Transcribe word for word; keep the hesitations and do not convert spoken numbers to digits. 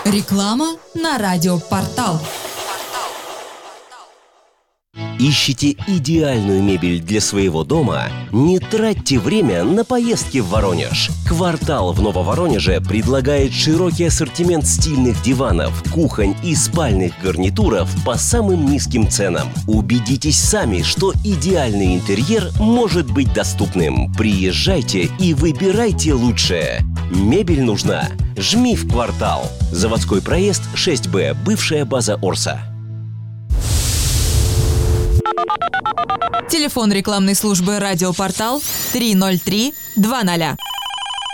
Реклама на радиопортал. Ищете идеальную мебель для своего дома? Не тратьте время на поездки в Воронеж. «Квартал» в Нововоронеже предлагает широкий ассортимент стильных диванов, кухонь и спальных гарнитуров по самым низким ценам. Убедитесь сами, что идеальный интерьер может быть доступным. Приезжайте и выбирайте лучшее. Мебель нужна? Жми в «Квартал». Заводской проезд шесть Б, бывшая база Орса. Телефон рекламной службы «Радиопортал» три ноль три два ноль.